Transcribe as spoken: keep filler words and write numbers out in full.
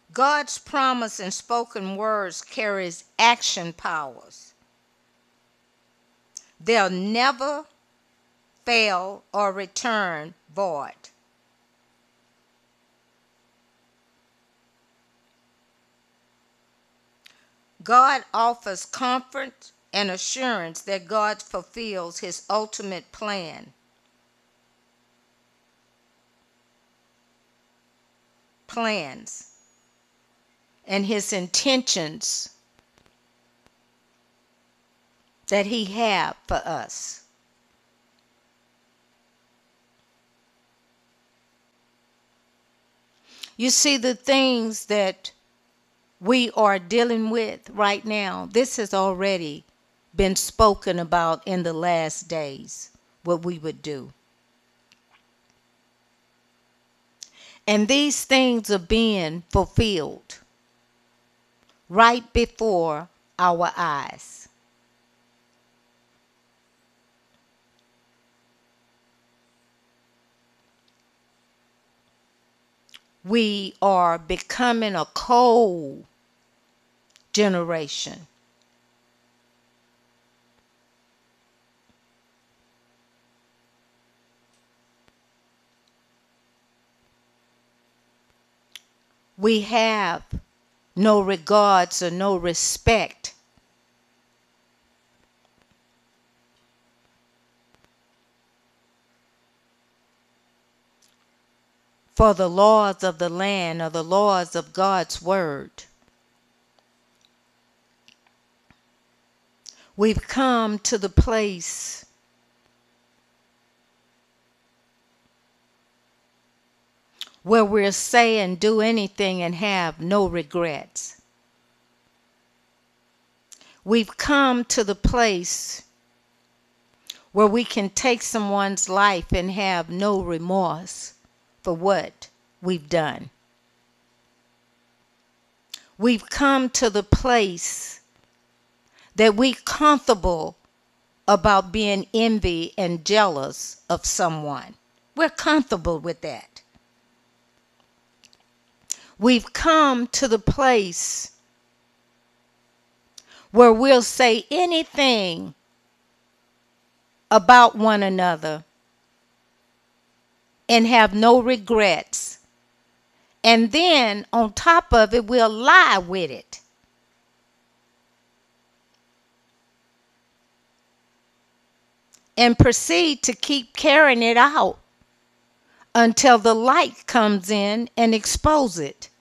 God's promise and spoken words carries action powers. They'll never fail or return void. God offers comfort and assurance that God fulfills his ultimate plan. Plans and his intentions that he have for us. You see, the things that we are dealing with right now, this has already been spoken about in the last days, what we would do. And these things are being fulfilled right before our eyes. We are becoming a cold generation. We have no regards or no respect for the laws of the land or the laws of God's word. We've come to the place where we'll say and do anything and have no regrets. We've come to the place where we can take someone's life and have no remorse for what we've done. We've come to the place that we're comfortable about being envy and jealous of someone. We're comfortable with that. We've come to the place where we'll say anything about one another and have no regrets. And then on top of it, we'll lie with it. And proceed to keep carrying it out until the light comes in and exposes it.